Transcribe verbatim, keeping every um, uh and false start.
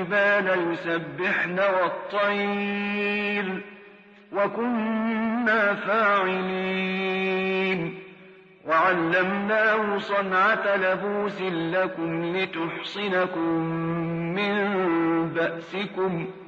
والجبال يسبحن والطير وكنا فاعلين وعلمناه صنعة لبوس لكم لتحصنكم من بأسكم